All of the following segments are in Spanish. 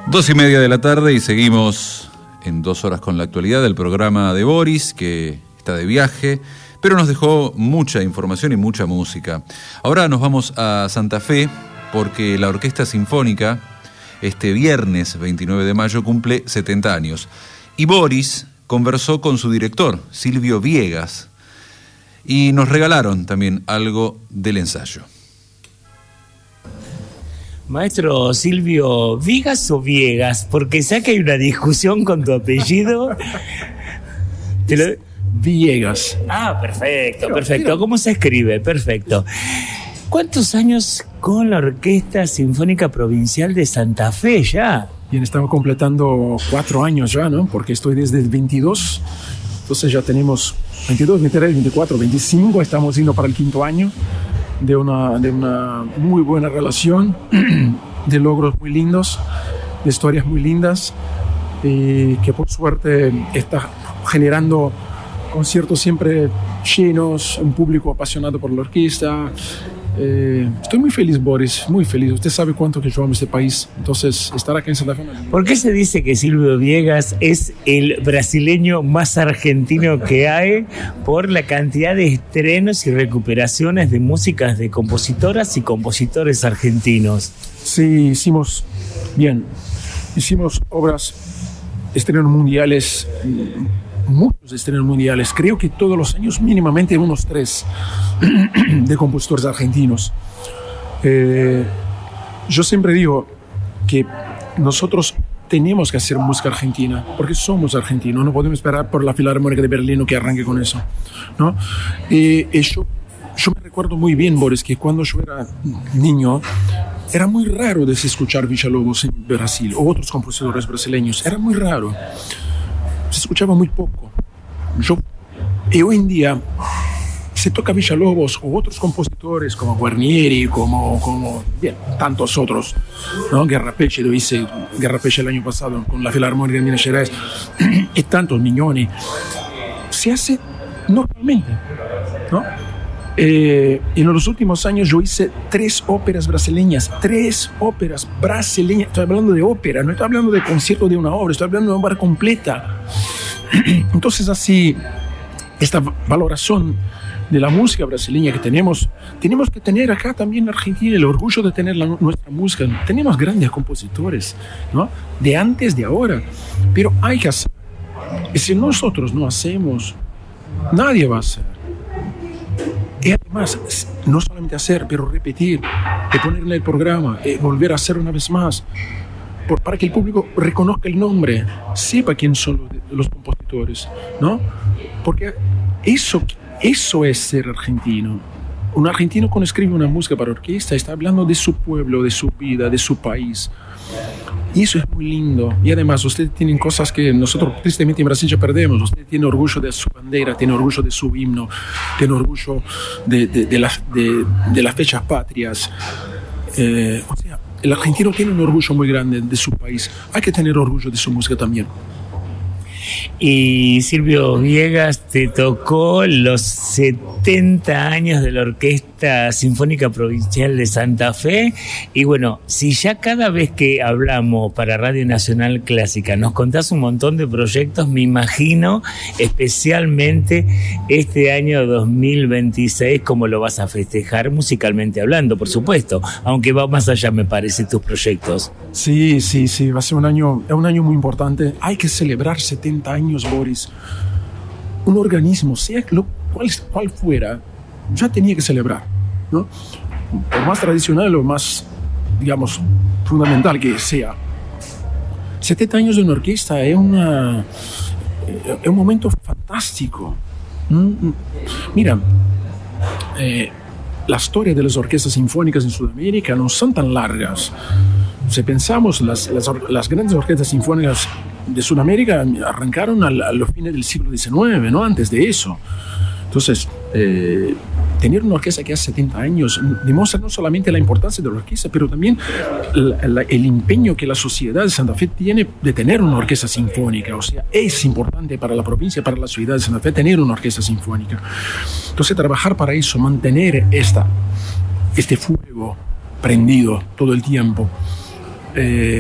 2:30 de la tarde y seguimos en 2 horas con la actualidad del programa de Boris, que está de viaje, pero nos dejó mucha información y mucha música. Ahora nos vamos a Santa Fe porque la Orquesta Sinfónica este viernes 29 de mayo cumple 70 años. Y Boris conversó con su director, Silvio Viegas, y nos regalaron también algo del ensayo. Maestro Silvio, ¿Viegas o Viegas? Porque sé que hay una discusión con tu apellido. Viegas. Ah, perfecto. ¿Cómo se escribe? Perfecto. ¿Cuántos años con la Orquesta Sinfónica Provincial de Santa Fe ya? Bien, estamos completando 4 años ya, ¿no? Porque estoy desde el 22, entonces ya tenemos 22, 23, 24, 25, estamos yendo para el 5º año de una muy buena relación, de logros muy lindos, de historias muy lindas, que por suerte está generando conciertos siempre llenos, un público apasionado por la orquesta. Estoy muy feliz, Boris, muy feliz. Usted sabe cuánto que yo amo este país, entonces estar acá en Santa Fe. ¿Por qué se dice que Silvio Viegas es el brasileño más argentino que hay? Por la cantidad de estrenos y recuperaciones de músicas de compositoras y compositores argentinos. Sí, hicimos obras, estrenos mundiales, muchos estrenos mundiales, creo que todos los años mínimamente unos 3 de compositores argentinos. Yo siempre digo que nosotros tenemos que hacer música argentina porque somos argentinos, no podemos esperar por la Filarmónica de Berlín que arranque con eso, ¿no? Yo me recuerdo muy bien, Boris, que cuando yo era niño era muy raro de escuchar Villalobos en Brasil o otros compositores brasileños, era muy raro. Se escuchaba muy poco. Y hoy en día se toca Villalobos o otros compositores como Guarnieri, como tantos otros, ¿no? Guerrapeche, lo hice Guerrapeche el año pasado con la Filarmónica de Minas Gerais, y tantos, Mignoni. Se hace normalmente, ¿no? En los últimos años yo hice 3 óperas brasileñas. Estoy hablando de ópera, no estoy hablando de concierto de una obra, estoy hablando de una obra completa. Entonces así, esta valoración de la música brasileña que tenemos que tener acá también en Argentina, el orgullo de tener nuestra música. Tenemos grandes compositores, ¿no? De antes, de ahora, pero hay que hacer. Y si nosotros no hacemos, nadie va a hacer. Y además, no solamente hacer, pero repetir, poner en el programa, volver a hacer una vez más, para que el público reconozca el nombre, sepa quién son los compositores, ¿no? Porque eso es ser argentino. Un argentino cuando escribe una música para orquesta está hablando de su pueblo, de su vida, de su país. Y eso es muy lindo. Y además, ustedes tienen cosas que nosotros tristemente en Brasil ya perdemos. Usted tiene orgullo de su bandera, tiene orgullo de su himno, tiene orgullo de las fechas patrias. O sea, el argentino tiene un orgullo muy grande de su país. Hay que tener orgullo de su música también. Y Silvio Viegas, te tocó los 70 años de la Orquesta Sinfónica Provincial de Santa Fe. Y bueno, si ya cada vez que hablamos para Radio Nacional Clásica nos contás un montón de proyectos, me imagino especialmente este año 2026, cómo lo vas a festejar musicalmente hablando, por supuesto, aunque va más allá, me parece, tus proyectos. Sí, va a ser un año muy importante. Hay que celebrar 70 años, Boris. Un organismo, sea cual fuera, ya tenía que celebrar, ¿no? Por más tradicional o más, digamos, fundamental que sea. 70 años de una orquesta es un momento fantástico. Mira, la historia de las orquestas sinfónicas en Sudamérica no son tan largas. Si pensamos, las grandes orquestas sinfónicas de Sudamérica arrancaron a los fines del siglo XIX, no antes de eso. Entonces, tener una orquesta que hace 70 años demuestra no solamente la importancia de la orquesta, pero también el empeño que la sociedad de Santa Fe tiene de tener una orquesta sinfónica. O sea, es importante para la provincia, para la ciudad de Santa Fe tener una orquesta sinfónica. Entonces, trabajar para eso, mantener este fuego prendido todo el tiempo,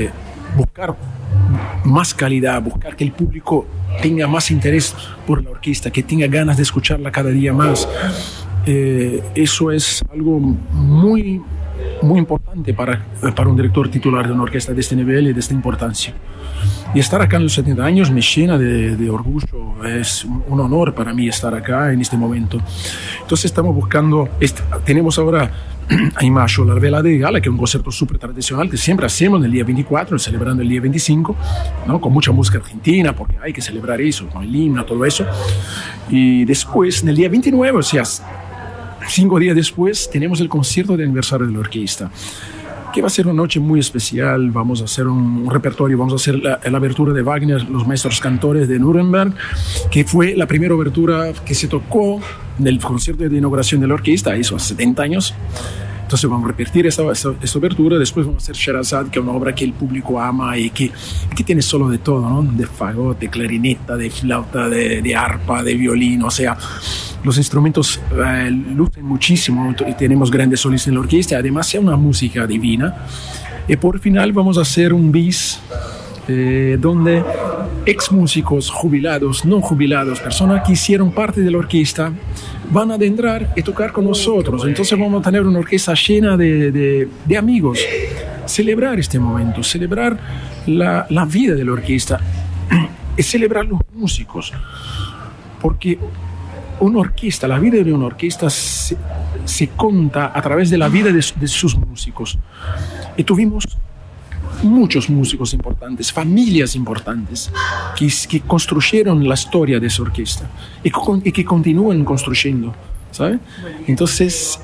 buscar más calidad, buscar que el público tenga más interés por la orquesta, que tenga ganas de escucharla cada día más. Eso es algo muy, muy importante para un director titular de una orquesta de este nivel y de esta importancia. Y estar acá en los 70 años me llena de orgullo, es un honor para mí estar acá en este momento. Entonces estamos buscando, tenemos ahora en mayo la velada de gala, que es un concierto súper tradicional que siempre hacemos el día 24, celebrando el día 25, ¿no? Con mucha música argentina, porque hay que celebrar eso, con el himno, todo eso. Y después, en el día 29, o sea, 5 días después, tenemos el concierto de aniversario de la orquesta, que va a ser una noche muy especial. Vamos a hacer un repertorio, vamos a hacer la abertura de Wagner, Los Maestros Cantores de Nuremberg, que fue la primera abertura que se tocó en el concierto de inauguración de la orquesta, eso hace 70 años. Entonces vamos a repetir esta abertura, después vamos a hacer Sherazade, que es una obra que el público ama y que tiene solo de todo, ¿no? De fagot, de clarineta, de flauta, de arpa, de violín, o sea, los instrumentos lucen muchísimo, tenemos grandes solistas en la orquesta, además es una música divina. Y por final vamos a hacer un bis donde ex músicos jubilados, no jubilados, personas que hicieron parte de la orquesta, van a adentrar y tocar con nosotros. Entonces vamos a tener una orquesta llena de amigos. Celebrar este momento, celebrar la vida de la orquesta y celebrar los músicos. Porque una orquesta, la vida de una orquesta se cuenta a través de la vida de sus músicos. Y tuvimos muchos músicos importantes, familias importantes que construyeron la historia de esa orquesta y que continúan construyendo, ¿sabes? Entonces,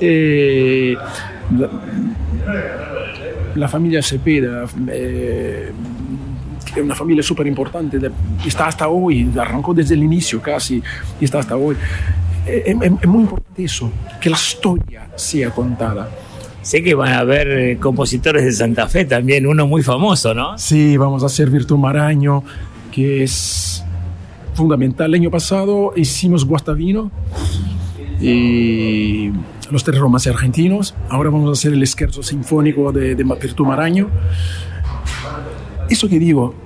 la familia Cepeda, es una familia súper importante, está hasta hoy, arrancó desde el inicio casi y está hasta hoy. Es muy importante eso, que la historia sea contada. Sé que van a haber compositores de Santa Fe también, uno muy famoso, ¿no? Sí, vamos a hacer Virtud Maraño, que es fundamental. El año pasado hicimos Guastavino y los 3 romances argentinos. Ahora vamos a hacer el Scherzo Sinfónico de Virtud Maraño. Eso que digo,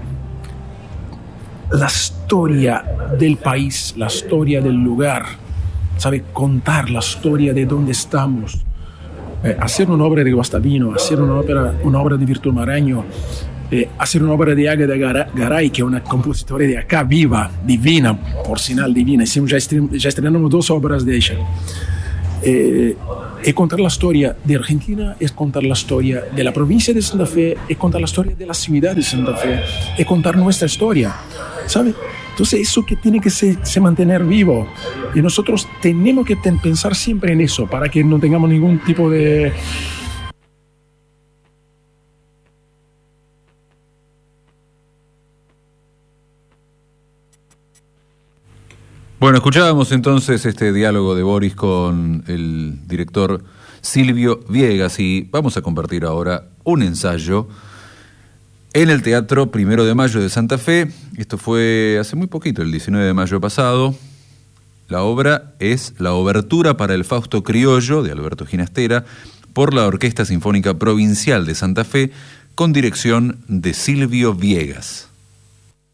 la historia del país, la historia del lugar, ¿sabe? Contar la historia de dónde estamos. Hacer una obra de Guastavino, hacer una obra de Virtud Maraño, hacer una obra de Águeda Garay, que es una compositora de acá viva, divina, por sinal divina. Ya estrenamos 2 obras de ella. Y contar la historia de Argentina es contar la historia de la provincia de Santa Fe, es contar la historia de la ciudad de Santa Fe, es contar nuestra historia, ¿sabe? Entonces eso que tiene que se mantener vivo, y nosotros tenemos que pensar siempre en eso para que no tengamos ningún tipo de... Bueno, escuchábamos entonces este diálogo de Boris con el director Silvio Viegas y vamos a compartir ahora un ensayo en el Teatro 1 de Mayo de Santa Fe. Esto fue hace muy poquito, el 19 de mayo pasado. La obra es la obertura para el Fausto Criollo de Alberto Ginastera por la Orquesta Sinfónica Provincial de Santa Fe con dirección de Silvio Viegas.